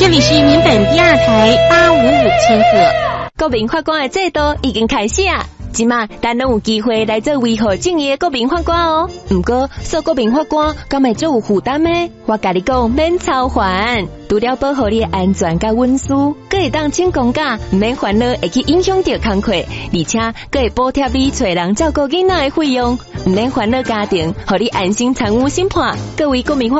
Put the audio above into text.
这里是民本第二台855千赫。 国民法官的制度已经开始啊！即马咱拢有机会来做维护正义的国民法官哦。不过做国民法官敢会做有负担呢？我甲你讲，免操烦，除了保护你的安全甲隐私，佫会当请公假，唔免烦恼会去影响到工课，而且佫会补贴你找人照顾囡仔的费用，唔免烦恼家庭，互你安心参与审判。各位国民法